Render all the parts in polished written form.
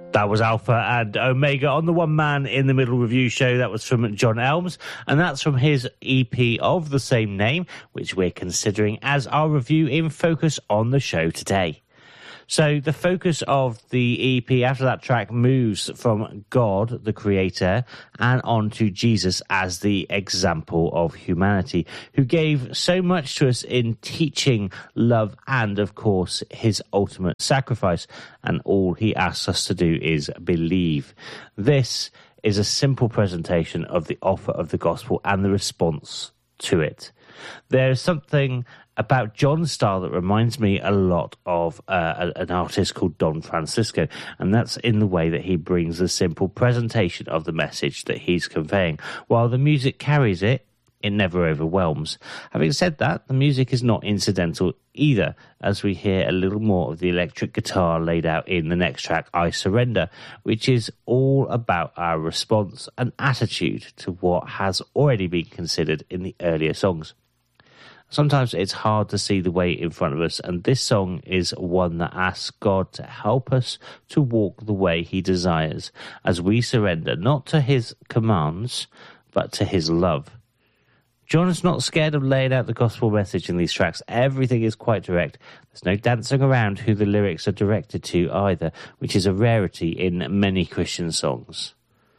That was Alpha and Omega on the One Man in the Middle review show. That was from John Elmes, and that's from his EP of the same name, which we're considering as our review in focus on the show today. So the focus of the EP after that track moves from God, the creator, and on to Jesus as the example of humanity, who gave so much to us in teaching, love, and, of course, his ultimate sacrifice. And all he asks us to do is believe. This is a simple presentation of the offer of the gospel and the response to it. There's something about John's style that reminds me a lot of an artist called Don Francisco, and that's in the way that he brings the simple presentation of the message that he's conveying. While the music carries it, it never overwhelms. Having said that, the music is not incidental either, as we hear a little more of the electric guitar laid out in the next track, I Surrender, which is all about our response and attitude to what has already been considered in the earlier songs. Sometimes it's hard to see the way in front of us, and this song is one that asks God to help us to walk the way he desires as we surrender not to his commands, but to his love. John is not scared of laying out the gospel message in these tracks. Everything is quite direct. There's no dancing around who the lyrics are directed to either, which is a rarity in many Christian songs.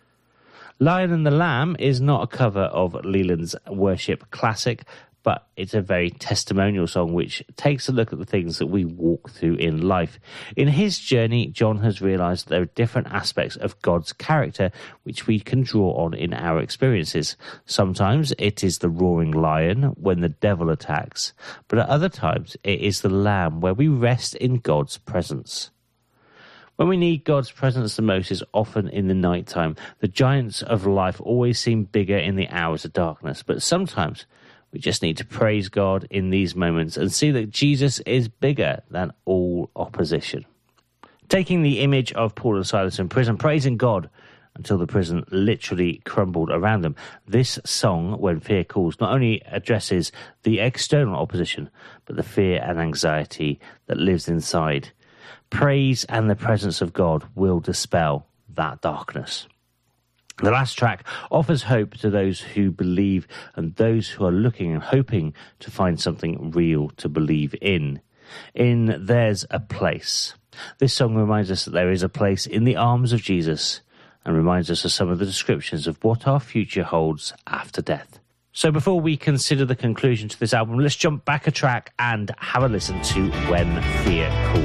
Lion and the Lamb is not a cover of Leland's worship classic, but it's a very testimonial song which takes a look at the things that we walk through in life. In his journey, John has realised there are different aspects of God's character which we can draw on in our experiences. Sometimes it is the roaring lion when the devil attacks, but at other times it is the lamb where we rest in God's presence. When we need God's presence the most is often in the night time. The giants of life always seem bigger in the hours of darkness, but sometimes we just need to praise God in these moments and see that Jesus is bigger than all opposition. Taking the image of Paul and Silas in prison, praising God until the prison literally crumbled around them, this song, When Fear Calls, not only addresses the external opposition, but the fear and anxiety that lives inside. Praise and the presence of God will dispel that darkness. The last track offers hope to those who believe and those who are looking and hoping to find something real to believe in. In There's a Place. This song reminds us that there is a place in the arms of Jesus and reminds us of some of the descriptions of what our future holds after death. So before we consider the conclusion to this album, let's jump back a track and have a listen to When Fear Calls.